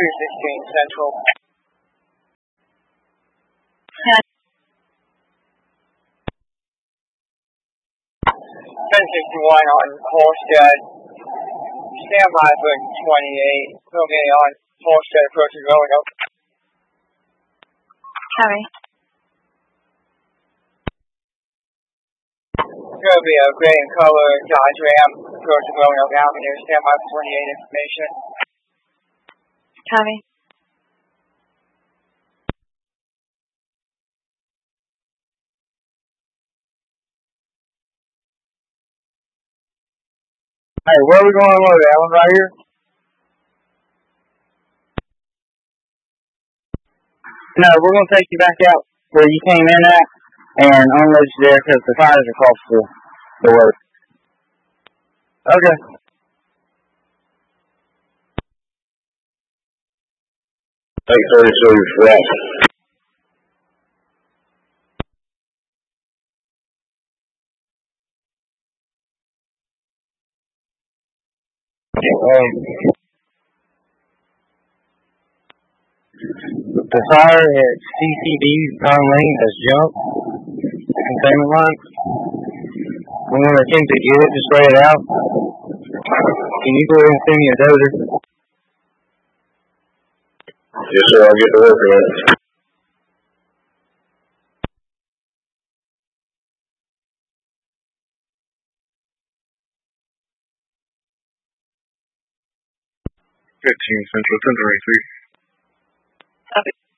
216 Central. 1061 on Halstead. Stand by for 28. Okay, on Halstead approaching Roanoke. Copy. Going to be a gray and color Dodge Ram approaching Roanoke Avenue. Stand by for 28 information. Copy. Hey, where are we going to load? That one right here? No, we're going to take you back out where you came in at and unload you there because the tires are across the road. Okay. Take 32 west. The fire at CCD on lane has jumped. Containment line. We're going to attempt to get it, just lay it out. Can you go ahead and send me a dozer? Yes, sir, I'll get to work on it. Central 1033. Copy.